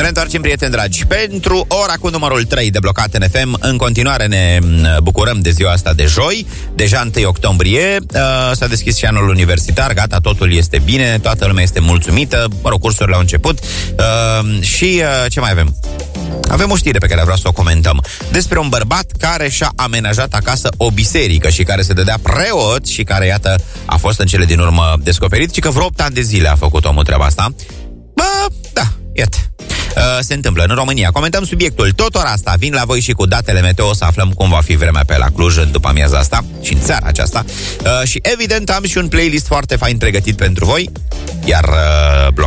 reîntoarcem, prieteni dragi, pentru ora cu numărul 3 de Blocat în FM. În continuare ne bucurăm de ziua asta de joi. Deja 1 octombrie, s-a deschis și anul universitar. Gata, totul este bine, toată lumea este mulțumită. Mă rog, cursurile au început. Și ce mai avem? Avem o știre pe care vreau să o comentăm, despre un bărbat care și-a amenajat acasă o biserică și care se dădea preot și care, iată, a fost în cele din urmă descoperit și că vreo 8 ani de zile a făcut omul treaba asta. Da, iată. Se întâmplă în România. Comentăm subiectul tot ora asta. Vin la voi și cu datele meteo să aflăm cum va fi vremea pe la Cluj în după amiaza asta și în seara aceasta. Și evident am și un playlist foarte fain pregătit pentru voi. Iar